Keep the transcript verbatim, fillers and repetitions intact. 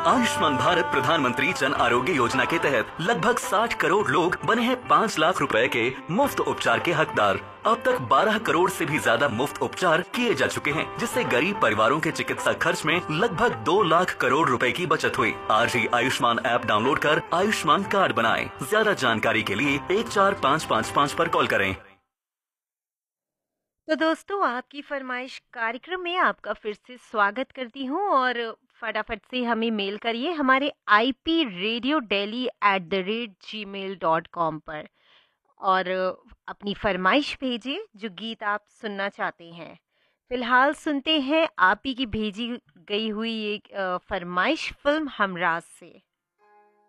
आयुष्मान भारत प्रधानमंत्री जन आरोग्य योजना के तहत लगभग साठ करोड़ लोग बने हैं पाँच लाख रुपए के मुफ्त उपचार के हकदार। अब तक बारह करोड़ से भी ज्यादा मुफ्त उपचार किए जा चुके हैं, जिससे गरीब परिवारों के चिकित्सा खर्च में लगभग दो लाख करोड़ रुपए की बचत हुई। आज ही आयुष्मान ऐप डाउनलोड कर आयुष्मान कार्ड बनाएं। ज्यादा जानकारी के लिए एक चार पाँच पाँच पाँच पर कॉल करें। तो दोस्तों, आपकी फरमाइश कार्यक्रम में आपका फिर से स्वागत करती हूँ और फटाफट से हमें मेल करिए हमारे I P radio daily at the rate ji mail dot com पर और अपनी फरमाइश भेजिए जो गीत आप सुनना चाहते हैं। फिलहाल सुनते हैं आप ही की भेजी गई हुई एक अ, फरमाइश फिल्म हमराज से।